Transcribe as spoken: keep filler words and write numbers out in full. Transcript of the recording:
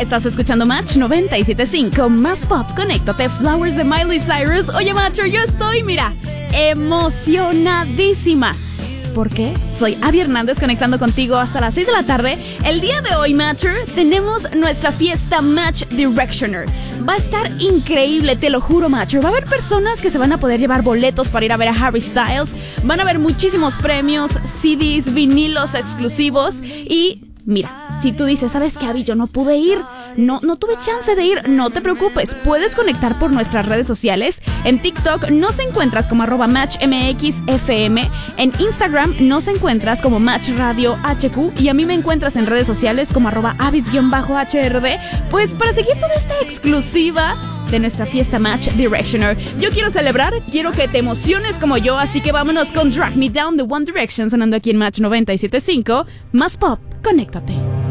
Estás escuchando Match noventa y siete punto cinco, más pop, conéctate, Flowers de Miley Cyrus. Oye, macho, yo estoy, mira, emocionadísima. ¿Por qué? Soy Abby Hernández conectando contigo hasta las seis de la tarde. El día de hoy, Matcher, tenemos nuestra fiesta Match Directioner. Va a estar increíble, te lo juro, Matcher. Va a haber personas que se van a poder llevar boletos para ir a ver a Harry Styles. Van a haber muchísimos premios, C Ds, vinilos exclusivos. Y mira, si tú dices, ¿sabes qué, Abby? Yo no pude ir. No, no tuve chance de ir, no te preocupes, puedes conectar por nuestras redes sociales. En TikTok nos encuentras como arroba MatchMXFM, en Instagram nos encuentras como Match Radio H Q y a mí me encuentras en redes sociales como arroba Avis-H R D, pues para seguir toda esta exclusiva de nuestra fiesta Match Directioner. Yo quiero celebrar, quiero que te emociones como yo, así que vámonos con Drag Me Down de One Direction sonando aquí en Match noventa y siete punto cinco, más pop, conéctate.